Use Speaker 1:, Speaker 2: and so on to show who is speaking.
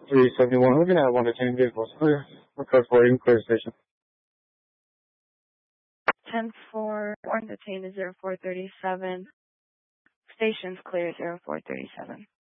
Speaker 1: 371, looking at 1 to 10 vehicles. Clear. Request for clear station.
Speaker 2: 10-4, 1 to 10 is 0437. Station's clear 0437.